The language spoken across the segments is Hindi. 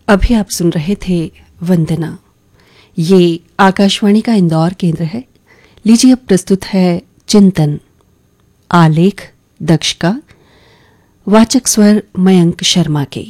अभी आप सुन रहे थे वंदना। ये आकाशवाणी का इंदौर केंद्र है। लीजिए अब प्रस्तुत है चिंतन। आलेख दक्ष का, वाचक स्वर मयंक शर्मा के।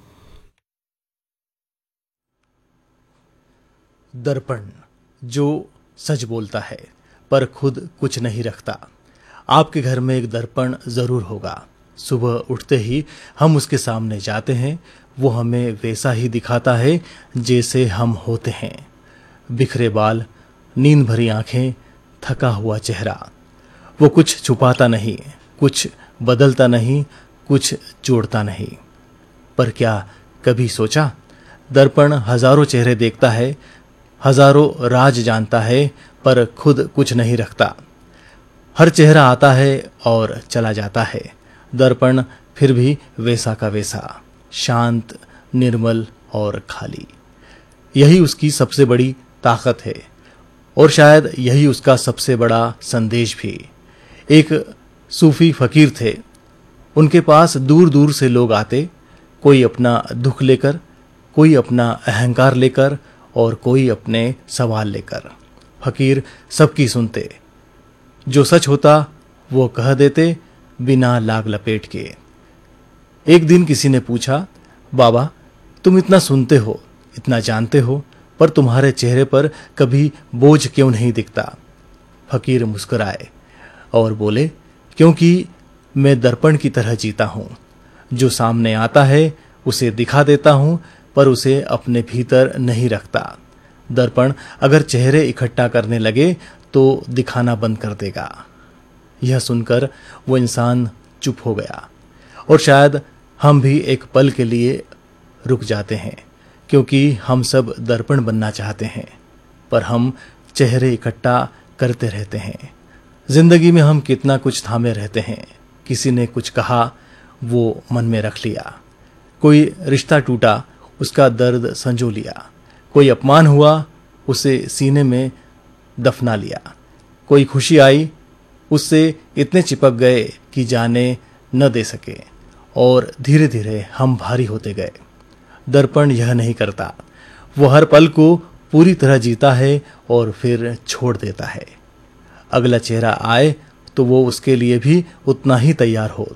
दर्पण जो सच बोलता है पर खुद कुछ नहीं रखता। आपके घर में एक दर्पण जरूर होगा। सुबह उठते ही हम उसके सामने जाते हैं, वो हमें वैसा ही दिखाता है जैसे हम होते हैं। बिखरे बाल, नींद भरी आंखें, थका हुआ चेहरा। वो कुछ छुपाता नहीं, कुछ बदलता नहीं, कुछ जोड़ता नहीं। पर क्या कभी सोचा, दर्पण हजारों चेहरे देखता है, हजारों राज जानता है, पर खुद कुछ नहीं रखता। हर चेहरा आता है और चला जाता है, दर्पण फिर भी वैसा का वैसा, शांत, निर्मल और खाली। यही उसकी सबसे बड़ी ताकत है और शायद यही उसका सबसे बड़ा संदेश भी। एक सूफी फकीर थे, उनके पास दूर दूर से लोग आते, कोई अपना दुख लेकर, कोई अपना अहंकार लेकर और कोई अपने सवाल लेकर। फकीर सबकी सुनते, जो सच होता वो कह देते बिना लाग लपेट के। एक दिन किसी ने पूछा, बाबा तुम इतना सुनते हो, इतना जानते हो, पर तुम्हारे चेहरे पर कभी बोझ क्यों नहीं दिखता? फकीर मुस्कुराए और बोले, क्योंकि मैं दर्पण की तरह जीता हूं। जो सामने आता है उसे दिखा देता हूं, पर उसे अपने भीतर नहीं रखता। दर्पण अगर चेहरे इकट्ठा करने लगे तो दिखाना बंद कर देगा। यह सुनकर वो इंसान चुप हो गया और शायद हम भी एक पल के लिए रुक जाते हैं, क्योंकि हम सब दर्पण बनना चाहते हैं, पर हम चेहरे इकट्ठा करते रहते हैं। जिंदगी में हम कितना कुछ थामे रहते हैं। किसी ने कुछ कहा, वो मन में रख लिया। कोई रिश्ता टूटा, उसका दर्द संजो लिया। कोई अपमान हुआ, उसे सीने में दफना लिया। कोई खुशी आई, उससे इतने चिपक गए कि जाने न दे सके, और धीरे धीरे हम भारी होते गए। दर्पण यह नहीं करता, वो हर पल को पूरी तरह जीता है और फिर छोड़ देता है। अगला चेहरा आए तो वो उसके लिए भी उतना ही तैयार हो।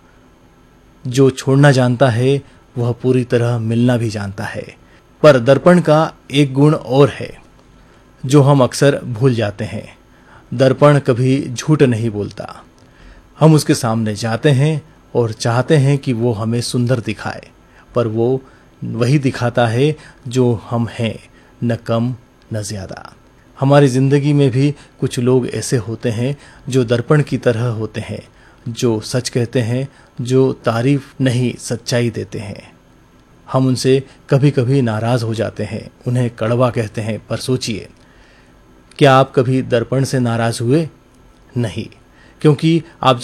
जो छोड़ना जानता है वह पूरी तरह मिलना भी जानता है। पर दर्पण का एक गुण और है जो हम अक्सर भूल जाते हैं। दर्पण कभी झूठ नहीं बोलता। हम उसके सामने जाते हैं और चाहते हैं कि वो हमें सुंदर दिखाए, पर वो वही दिखाता है जो हम हैं, न कम न ज्यादा। हमारी जिंदगी में भी कुछ लोग ऐसे होते हैं जो दर्पण की तरह होते हैं, जो सच कहते हैं, जो तारीफ नहीं सच्चाई देते हैं। हम उनसे कभी कभी नाराज हो जाते हैं, उन्हें कड़वा कहते हैं, पर सोचिए, क्या आप कभी दर्पण से नाराज हुए? नहीं, क्योंकि आप